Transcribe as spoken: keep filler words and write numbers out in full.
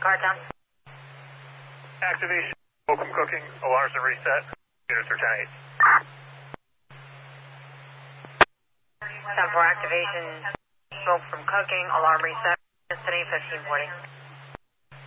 Cartown. Activation, welcome cooking, alarms and reset. Units are ten eight. ten four activation, smoke from cooking, alarm reset, destiny fifteen forty.